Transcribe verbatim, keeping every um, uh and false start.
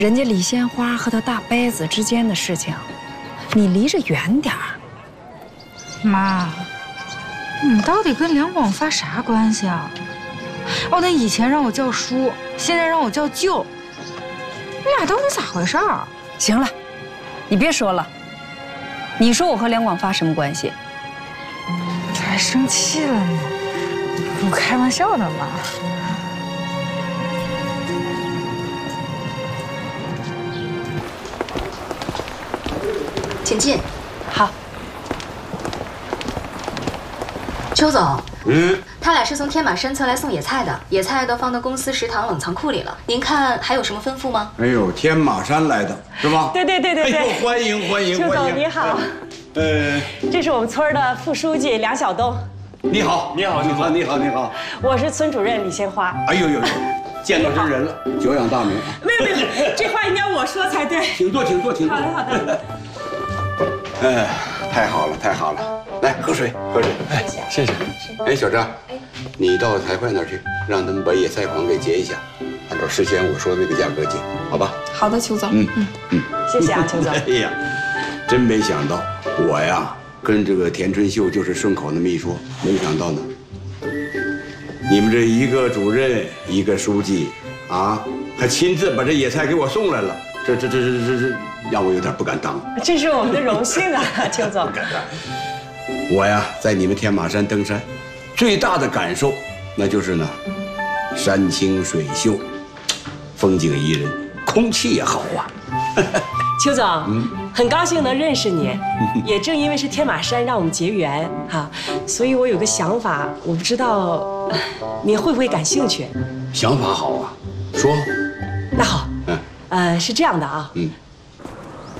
人家李鲜花和他大伯子之间的事情，你离着远点儿。 妈，你到底跟梁广发啥关系啊？哦，那以前让我叫叔，现在让我叫舅，你俩到底咋回事儿？ 行了，你别说了。你说我和梁广发什么关系？ 你还生气了呢？我开玩笑的嘛。 请进。 好。 邱总， 嗯， 他俩是从天马山侧来送野菜的，野菜都放到公司食堂冷藏库里了。您看还有什么吩咐吗？ 哎呦，天马山来的是吧？ 对对对对对。 哎呦，欢迎欢迎邱欢迎！ 总你好。 呃， 这是我们村的副书记梁晓东。 你好，你好，你好，你好，你好。 我是村主任李鲜花。 哎呦呦呦，见到真人了，久仰大名。 没有没有，这话应该我说才对。 请坐，请坐，请坐。 好的好的。 哎，太好了，太好了！来，喝水，喝水。 哎，谢谢。 哎，小张，你到财会那儿去，让他们把野菜款给结一下，按照事先我说的那个价格结，好吧？ 好的，邱总。 嗯嗯嗯， 谢谢啊，邱总。 哎呀，真没想到，我呀跟这个田春秀就是顺口那么一说，没想到呢，你们这一个主任，一个书记，啊，还亲自把这野菜给我送来了，这这这这这这。 让我有点不敢当， 这是我们的荣幸啊，邱总。 不敢当。我呀，在你们天马山登山，最大的感受，那就是呢，山清水秀，风景宜人，空气也好啊。 邱总，嗯、很高兴能认识你，也正因为是天马山让我们结缘哈，所以我有个想法，我不知道你会不会感兴趣。 想法好啊，说。 那好，嗯，呃，是这样的啊，嗯。